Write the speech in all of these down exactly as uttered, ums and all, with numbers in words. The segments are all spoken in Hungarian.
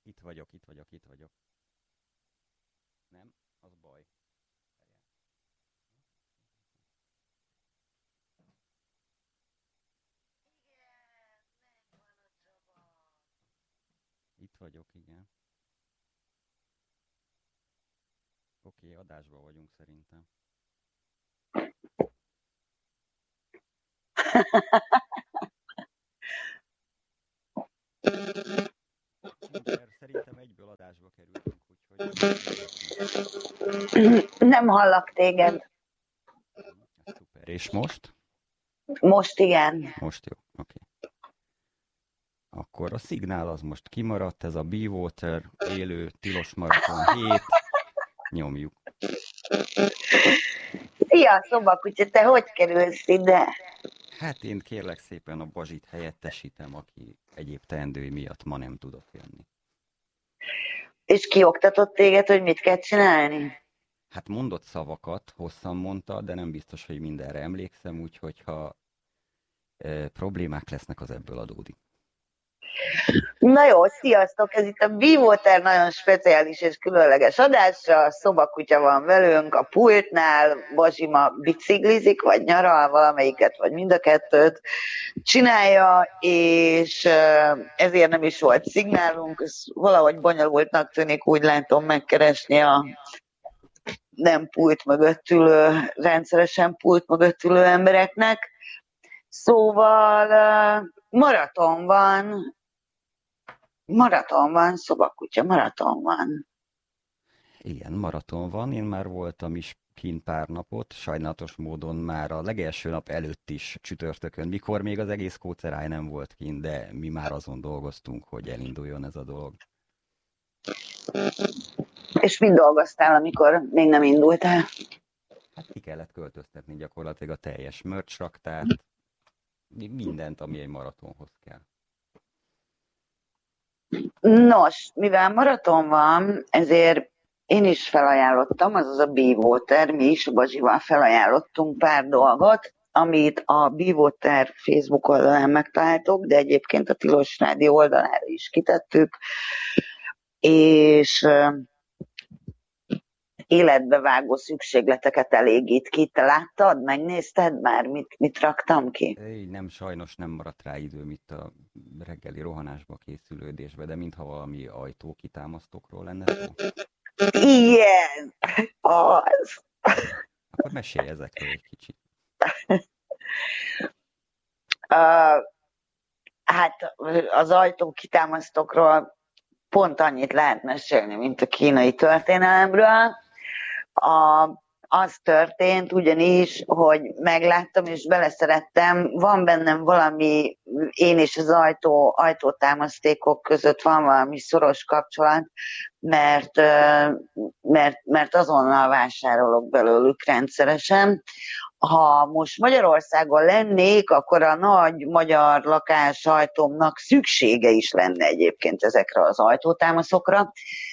Itt vagyok, itt vagyok, itt vagyok. Nem? Az baj. Itt vagyok, igen. Oké, adásban vagyunk szerintem. Mindjárt szerintem egyből adásba kerültünk, úgyhogy... Nem hallak téged. Ez szuper. És most? Most igen. Most jó, oké. Akkor a szignál az most kimaradt, ez a Be-Water, élő, tilos maraton hét. Nyomjuk. Szia, szobakutya, te hogy kerülsz ide? Hát én kérlek szépen a Bazsit helyettesítem, aki egyéb teendői miatt ma nem tudott jönni. És ki oktatott téged, hogy mit kell csinálni? Hát mondott szavakat, hosszan mondta, de nem biztos, hogy mindenre emlékszem, úgyhogy ha e, problémák lesznek, az ebből adódik. Na jó, sziasztok! Ez itt a Be-Water nagyon speciális és különleges adásra. A szobakutya van velünk a pultnál, Bazsima biciklizik, vagy nyaral, valamelyiket, vagy mind a kettőt csinálja, és ezért nem is volt szignálunk. Ez valahogy bonyolultnak tűnik, úgy látom, megkeresni a nem pult mögött ülő, rendszeresen pult mögött ülő embereknek. Szóval maraton van, Maraton van, szobakutya, maraton van. Igen, maraton van. Én már voltam is kint pár napot, sajnálatos módon már a legelső nap előtt is csütörtökön, mikor még az egész kóceráj nem volt kint, de mi már azon dolgoztunk, hogy elinduljon ez a dolog. És mind dolgoztál, amikor még nem indultál? Hát ki kellett költöztetni gyakorlatilag a teljes merch raktát, mindent, ami egy maratonhoz kell. Nos, mivel maraton van, ezért én is felajánlottam, azaz a Be-Water, mi is a Bazsival felajánlottunk pár dolgot, amit a Be-Water Facebook oldalán megtaláltok, de egyébként a Tilos Rádió oldalára is kitettük, és életbevágó szükségleteket elégít ki. Te láttad, megnézted már, mit, mit raktam ki? Éj, nem, sajnos nem maradt rá időm itt a reggeli rohanásba készülődésbe, de mintha valami ajtókitámasztókról lenne szó. Igen, az. Akkor mesélj ezekről egy kicsit. Uh, hát az ajtókitámasztókról pont annyit lehet mesélni, mint a kínai történelemről. A, az történt ugyanis, hogy megláttam és beleszerettem, van bennem valami, én és az ajtó, ajtótámasztékok között van valami szoros kapcsolat, mert, mert, mert azonnal vásárolok belőlük rendszeresen. Ha most Magyarországon lennék, akkor a nagy magyar lakásajtómnak szüksége is lenne egyébként ezekre az ajtótámaszokra.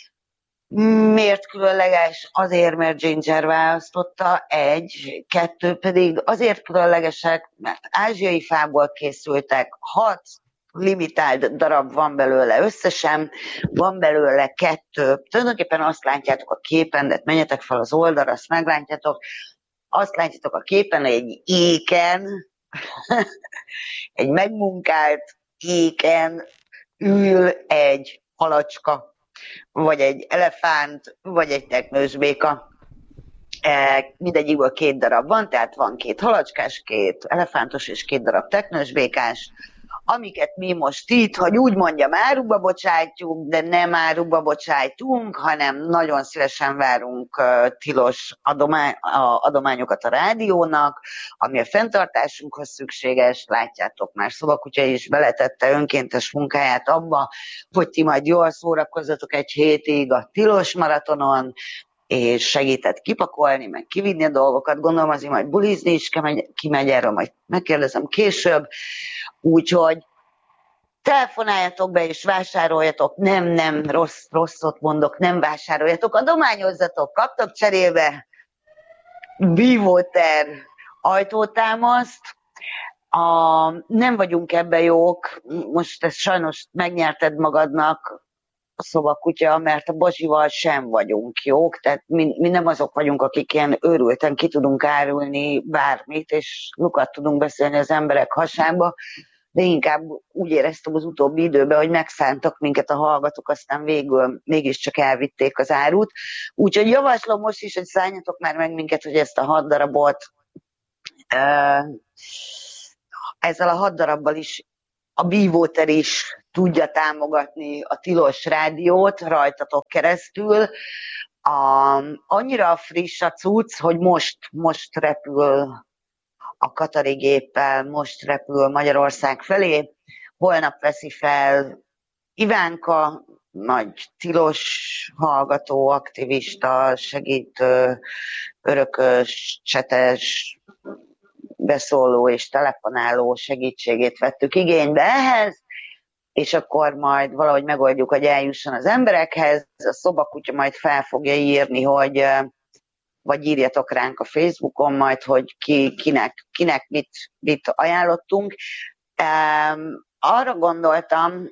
Miért különleges? Azért, mert Ginger választotta, egy, kettő pedig azért különlegesek, mert ázsiai fából készültek, hat limitált darab van belőle összesen, van belőle kettő, tulajdonképpen azt látjátok a képen, de menjetek fel az oldalra, azt meglátjátok, azt látjátok a képen, egy éken, egy megmunkált éken ül egy halacska, vagy egy elefánt, vagy egy teknős béka. E, mindegyikből két darab van, tehát van két halacskás, két elefántos és két darab teknős békás, amiket mi most itt, hogy úgy mondjam, áruba bocsájtjuk, de nem áruba bocsájtunk, hanem nagyon szívesen várunk uh, tilos adomány, a, adományokat a rádiónak, ami a fenntartásunkhoz szükséges. Látjátok, már Szobakutya is beletette önkéntes munkáját abba, hogy ti majd jól szórakozzatok egy hétig a tilos maratonon, és segített kipakolni, meg kivinni a dolgokat. Gondolom azért majd bulizni is kimegy, erről majd megkérdezem később. Úgyhogy telefonáljatok be és vásároljatok, nem, nem, rossz, rosszot mondok, nem vásároljatok, adományozzatok, kaptok cserébe Be-Water ajtótámaszt. A, nem vagyunk ebben jók, most ezt sajnos megnyerted magadnak, a szobakutya, mert a Bazsival sem vagyunk jók, tehát mi, mi nem azok vagyunk, akik ilyen őrülten ki tudunk árulni bármit, és lukat tudunk beszélni az emberek hasába, de inkább úgy éreztem az utóbbi időben, hogy megszántak minket a hallgatók, aztán végül mégiscsak elvitték az árut. Úgyhogy javaslom most is, hogy szálljatok már meg minket, hogy ezt a hat darabot, ezzel a hat darabbal is a Bívoter is tudja támogatni a Tilos Rádiót rajtatok keresztül. A, annyira friss a cucc, hogy most, most repül a Katari géppel, most repül Magyarország felé. Holnap veszi fel Ivánka, nagy tilos hallgató, aktivista, segítő, örökös, csetes, beszóló és telefonáló segítségét vettük igénybe ehhez, és akkor majd valahogy megoldjuk, hogy eljusson az emberekhez. A szobakutya majd fel fogja írni, hogy vagy írjatok ránk a Facebookon majd, hogy ki, kinek, kinek mit, mit ajánlottunk. Um, arra gondoltam,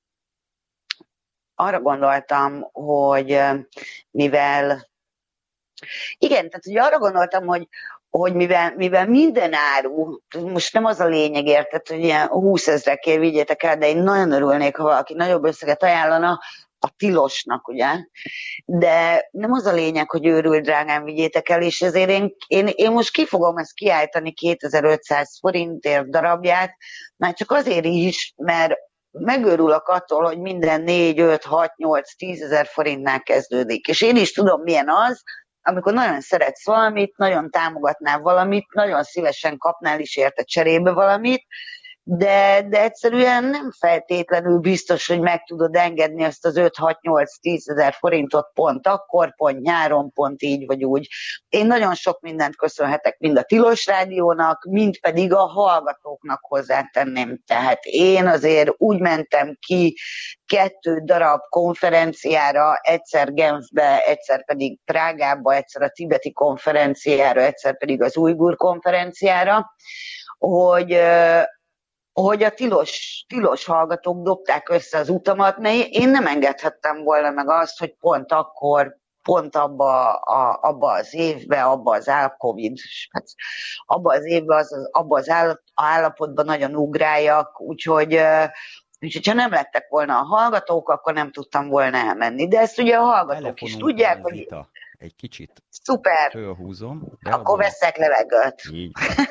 arra gondoltam, hogy mivel igen, tehát hogy arra gondoltam, hogy, hogy mivel, mivel minden áru, most nem az a lényeg, érted, hogy ilyen húszezrekért vigyétek el, de én nagyon örülnék, ha valaki nagyobb összeget ajánlana a Tilosnak, ugye? De nem az a lényeg, hogy őrült drágán vigyétek el, és ezért én, én, én most ki fogom ezt kiállítani kétezer-ötszáz forintért darabját, már csak azért is, mert megőrülök attól, hogy minden négy, öt, hat, nyolc, tízezer forintnál kezdődik. És én is tudom, milyen az, amikor nagyon szeretsz valamit, nagyon támogatnál valamit, nagyon szívesen kapnál is érte cserébe valamit, de, de egyszerűen nem feltétlenül biztos, hogy meg tudod engedni azt az öt, hat, nyolc, tízezer forintot pont akkor, pont nyáron, pont így vagy úgy. Én nagyon sok mindent köszönhetek mind a Tilos Rádiónak, mind pedig a hallgatóknak hozzátenném. Tehát én azért úgy mentem ki kettő darab konferenciára, egyszer Genfbe, egyszer pedig Prágába, egyszer a tibeti konferenciára, egyszer pedig az ujgur konferenciára, hogy hogy a tilos, tilos hallgatók dobták össze az utamat, mert én nem engedhettem volna meg azt, hogy pont akkor, pont abba, a, abba az évben, abba az áll, Covid, hát abba az évben, az, az, abba az áll, állapotban nagyon ugráljak, úgyhogy, úgyhogy ha nem lettek volna a hallgatók, akkor nem tudtam volna elmenni. De ezt ugye a hallgatók is tudják, hogy... Zita. Egy kicsit szuper. fölhúzom. Akkor veszek levegőt. Így.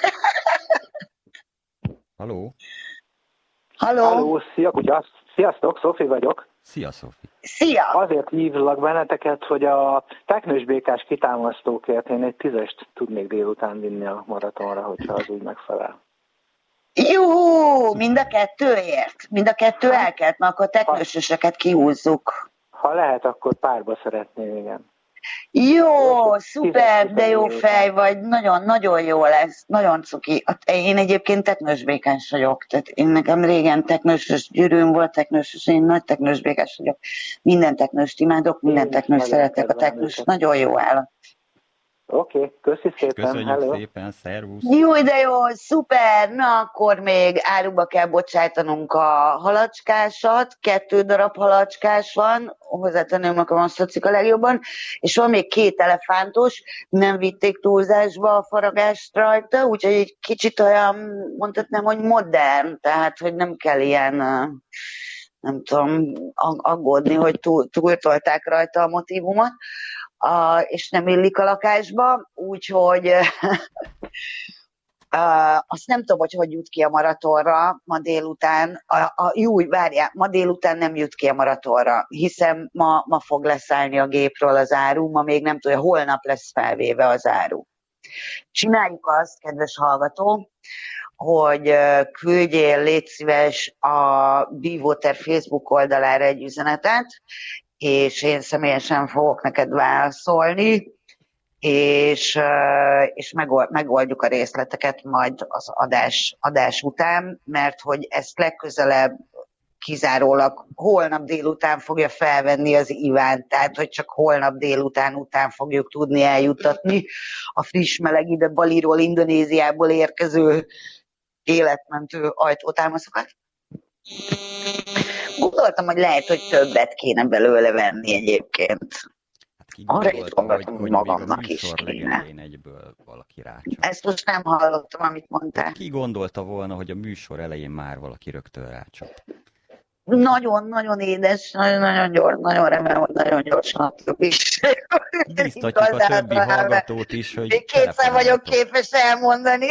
Halló? Halló? Halló, szia, kutya. Sziasztok, Szofi vagyok. Szia, Szofi. Szia! Azért hívlak benneteket, hogy a teknős békás kitámasztókért én egy tízest tudnék délután vinni a maratonra, hogyha az úgy megfelel. Jó, mind a kettőért? Mind a kettő elkelt, mert akkor teknősöseket kihúzzuk. Ha lehet, akkor párba szeretném, igen. Jó, szuper, de jó fej vagy, nagyon-nagyon jó lesz, nagyon cuki. Én egyébként teknősbékás vagyok, tehát én nekem régen teknősös gyűrűm volt, teknősös, én nagy teknősbékás vagyok. Minden teknőst imádok, minden teknőst szeretek, a teknős nagyon jó állat. Oké, okay, köszi szépen. Köszönjük hello. szépen, szervusz. Jó, de jó, szuper, na akkor még áruba kell bocsájtanunk a halacskásat, kettő darab halacskás van, hozzátenném nekem azt tetszik a legjobban, és van még két elefántos, nem vitték túlzásba a faragást rajta, úgyhogy egy kicsit olyan, mondhatnám, hogy modern, tehát hogy nem kell ilyen, nem tudom, aggódni, hogy túl, túltolták rajta a motívumot. Uh, és nem illik a lakásba, úgyhogy uh, azt nem tudom, hogy hogy jut ki a maratonra ma délután. A, a, jó, várjál, ma délután nem jut ki a maratonra, hiszen ma, ma fog leszállni a gépről az áru, ma még nem tudja, holnap lesz felvéve az áru. Csináljuk azt, kedves hallgató, hogy küldjél, légy szíves a Bívoter Facebook oldalára egy üzenetet, és én személyesen fogok neked válaszolni, és, és megoldjuk a részleteket majd az adás, adás után, mert hogy ezt legközelebb kizárólag holnap délután fogja felvenni az Iván, tehát hogy csak holnap délután után fogjuk tudni eljuttatni a friss meleg ide Baliról, Indonéziából érkező életmentő ajtótámaszokat. Gondoltam, hogy lehet, hogy többet kéne belőle venni egyébként. Hát ki Arra is gondolta, hogy, gondoltam, hogy magamnak még a is műsor kéne. legelején egyből valaki rácsap. Ezt most nem hallottam, amit mondtál. Ki gondolta volna, hogy a műsor elején már valaki rögtön rácsap? Nagyon-nagyon édes, nagyon-nagyon gyors, nagyon remélem, hogy nagyon gyorsan a többi is. Bíztatjuk a többi hallgatót is, hogy még kétszer vagyok telefonáljatok. képes elmondani.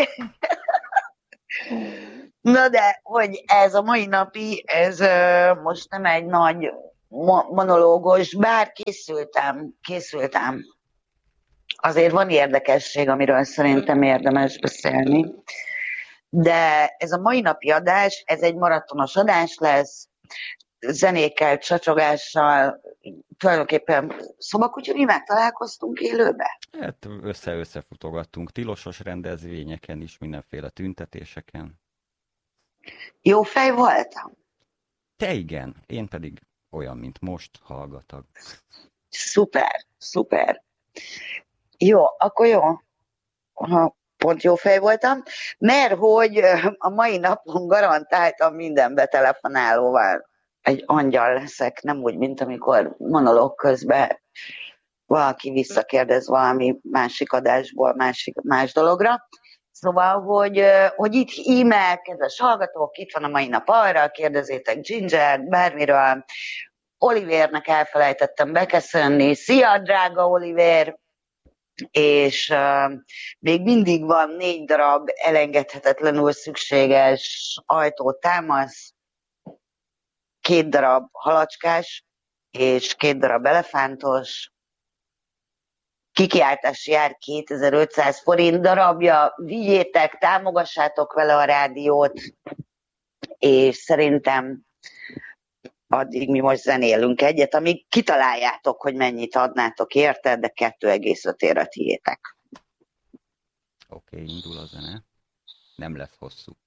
Na de, hogy ez a mai napi, ez uh, most nem egy nagy mo- monológos, bár készültem, készültem. Azért van érdekesség, amiről szerintem érdemes beszélni. De ez a mai napi adás, ez egy maratonos adás lesz, zenékkel, csacsogással, tulajdonképpen szobakutya, mi már találkoztunk élőbe? Hát össze-összefutogattunk tilosos rendezvényeken is, mindenféle tüntetéseken. Jó fej voltam? Te igen, én pedig olyan, mint most, hallgatag. Szuper, szuper. Jó, akkor jó. Ha pont jó fej voltam, mert hogy a mai napon garantáltan minden betelefonálóval egy angyal leszek, nem úgy, mint amikor monológ közben valaki visszakérdez valami másik adásból másik, más dologra. Szóval, hogy, hogy itt e-mail, kedves hallgatók, itt van a mai nap arra, kérdezzétek Ginger, bármiről. Olivernek elfelejtettem beköszönni. Szia, drága Oliver! És uh, még mindig van négy darab elengedhetetlenül szükséges ajtótámasz, két darab halacskás és két darab elefántos. Kikiáltás jár kétezer-ötszáz forint darabja, vigyétek, támogassátok vele a rádiót, és szerintem addig mi most zenélünk egyet, amíg kitaláljátok, hogy mennyit adnátok érte, de kettő egész öt ér a tiétek. Oké, okay, indul a zene. Nem lesz hosszú.